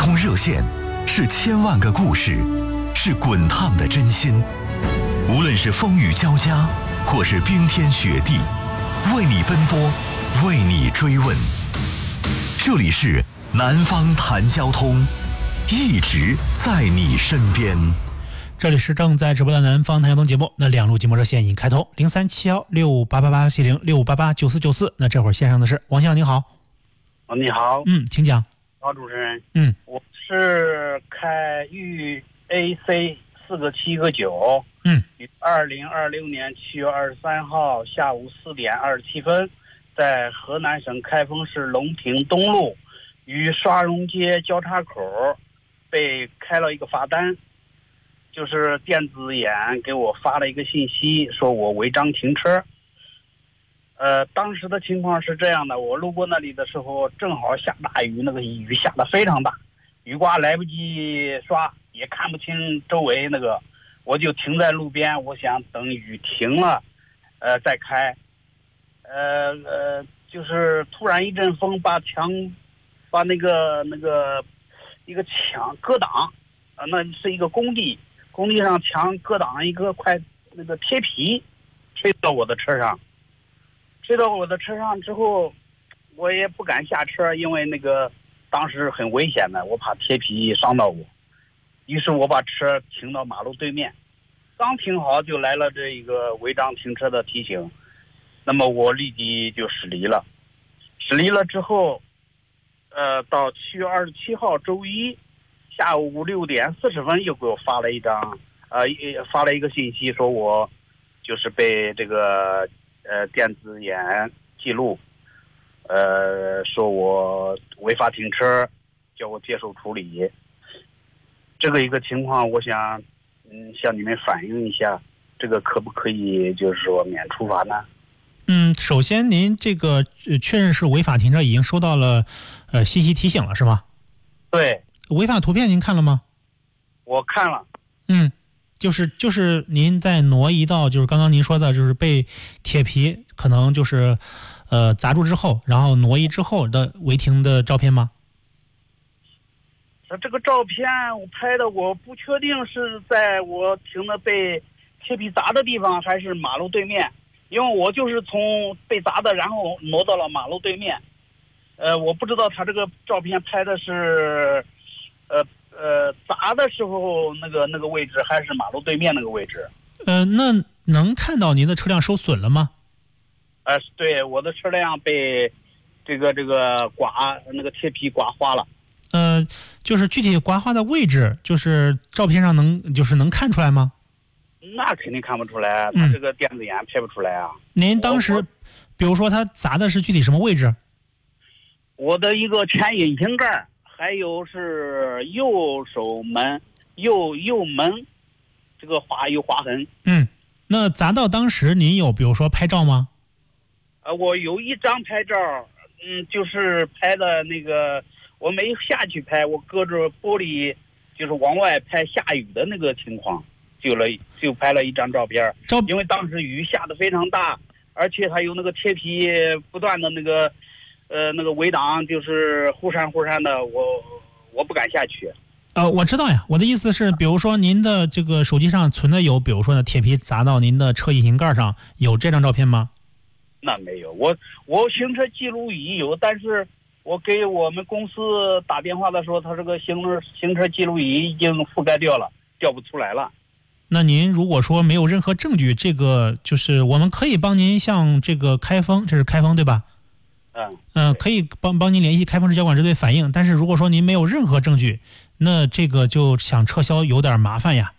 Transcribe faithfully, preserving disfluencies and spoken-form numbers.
通热线，是千万个故事，是滚烫的真心。无论是风雨交加，或是冰天雪地，为你奔波，为你追问。这里是南方谈交通，一直在你身边。 这里是正在直播的南方谈交通节目，那两路节目热线已经开通，零三七幺六五八八八七零六五八八九四九四。那这会儿线上的是王先生，你好。 哦，你好。 嗯，请讲。 好，主持人。 嗯， 我是开豫 A C 四个七个九。 嗯， 于二零二六年七月二十三号下午四点二十七分，在河南省开封市隆平东路与刷荣街交叉口被开了一个罚单。就是电子眼给我发了一个信息，说我违章停车。呃，当时的情况是这样的，我路过那里的时候，正好下大雨，那个雨下得非常大，雨刮来不及刷，也看不清周围那个，我就停在路边，我想等雨停了，呃，再开。呃呃，就是突然一阵风把墙，把那个那个一个墙隔挡，呃，那是一个工地。工地上墙隔挡一个块那个铁皮，吹到我的车上，吹到我的车上之后，我也不敢下车，因为那个当时很危险的，我怕铁皮伤到我。于是我把车停到马路对面，刚停好就来了这一个违章停车的提醒，那么我立即就驶离了。驶离了之后，呃，到七月二十七号周一。下午六点四十分又给我发了一张，呃，发了一个信息，说我就是被这个呃电子眼记录，呃，说我违法停车，叫我接受处理。这个一个情况，我想嗯向你们反映一下，这个可不可以就是说免处罚呢？ 嗯，首先您这个确认是违法停车，已经收到了呃信息提醒了，是吗？ 对。 违法图片您看了吗？ 我看了。 嗯，就是就是您在挪移到就是刚刚您说的，就是被铁皮可能就是呃砸住之后，然后挪移之后的违停的照片吗？ 这个照片我拍的，我不确定是在我停的被铁皮砸的地方还是马路对面，因为我就是从被砸的，然后挪到了马路对面。呃，我不知道他这个照片拍的是。呃呃，砸的时候那个那个位置还是马路对面那个位置？ 呃，那能看到您的车辆受损了吗？ 呃，对，我的车辆被这个这个刮那个铁皮刮花了。 呃，就是具体刮花的位置，就是照片上能就是能看出来吗？ 那肯定看不出来，他这个电子眼拍不出来啊。 嗯、您当时，比如说他砸的是具体什么位置？ 我的一个前引擎盖。还有是右手门右右门这个划有划痕。 嗯，那砸到当时您有比如说拍照吗？ 呃，我有一张拍照，嗯，就是拍的那个我没下去拍，我隔着玻璃就是往外拍下雨的那个情况，就了就拍了一张照片。 照因为当时雨下得非常大，而且还有那个铁皮不断的那个。呃，那个围挡就是忽闪忽闪的，我我不敢下去。 呃，我知道呀，我的意思是，比如说您的这个手机上存的有，比如说呢，铁皮砸到您的车引擎盖上，有这张照片吗？ 那没有，我我行车记录仪有，但是我给我们公司打电话的时候，他这个行车行车记录仪已经覆盖掉了，调不出来了。 那您如果说没有任何证据，这个就是我们可以帮您向这个开封，这是开封对吧？ 嗯， 呃，可以帮帮您联系开封市交管支队反映，但是如果说您没有任何证据，那这个就想撤销有点麻烦呀。